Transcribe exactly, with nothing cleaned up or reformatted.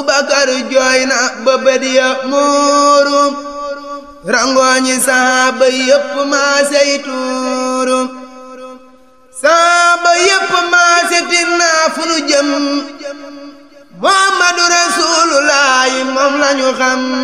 Bakar jooy na ba bët ya muuru rangooñi saaba yépp maasey tuuru saaba yépp maase tinnaa fu nu jëm Muhammadu Rasuulullaahi moom lañu xam